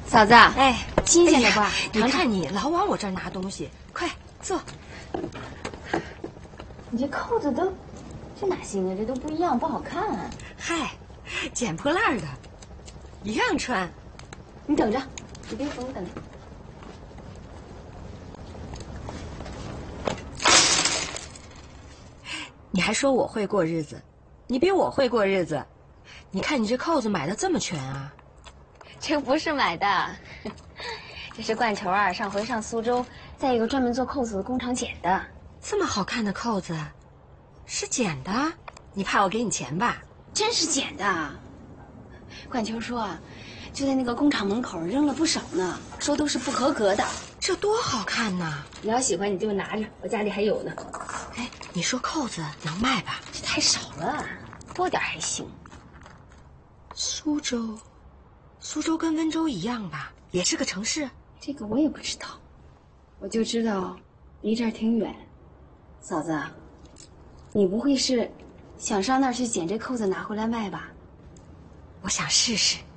嫂子， 哎， 新鲜的瓜， 尝尝你老往我这儿拿东西，快坐。 你这扣子都，这哪行啊？这都不一样，不好看啊。 嗨，捡破烂的，一样穿。 你等着，你别走，等着。 你还说我会过日子，你比我会过日子。你看你这扣子买的这么全啊？ 这不是买的，这是冠球啊，上回上苏州，在一个专门做扣子的工厂捡的。 这么好看的扣子，是捡的？你怕我给你钱吧？ 真是捡的。冠球说啊，就在那个工厂门口扔了不少呢，说都是不合格的。 这多好看呐！ 你要喜欢你就拿着，我家里还有呢。 哎，你说扣子能卖吧？ 这太少了，多点还行。 苏州跟温州一样吧，也是个城市。 这个我也不知道，我就知道离这儿挺远。嫂子，你不会是想上那儿去捡这扣子拿回来卖吧？ 我想试试。